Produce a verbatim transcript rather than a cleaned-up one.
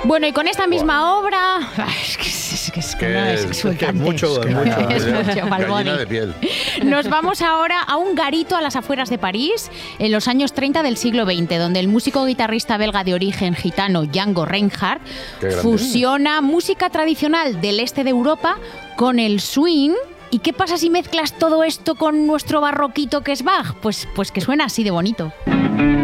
Bueno, y con esta misma obra... Ay, es que es, que es, que no es exultante. Es que mucho, es mucho. Es mucho, Balboni. Gallina de piel. Nos vamos ahora a un garito a las afueras de París, en los años treinta del siglo veinte, donde el músico guitarrista belga de origen gitano Django Reinhardt fusiona música tradicional del este de Europa con el swing. ¿Y qué pasa si mezclas todo esto con nuestro barroquito que es Bach? Pues, pues que suena así de bonito.